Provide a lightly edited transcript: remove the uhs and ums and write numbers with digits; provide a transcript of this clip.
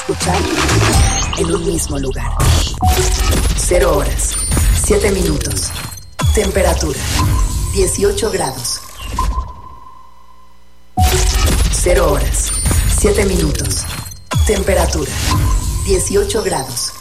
Escuchar en un mismo lugar. 0 horas, 7 minutos. Temperatura, 18 grados. 0 horas, 7 minutos. Temperatura, 18 grados.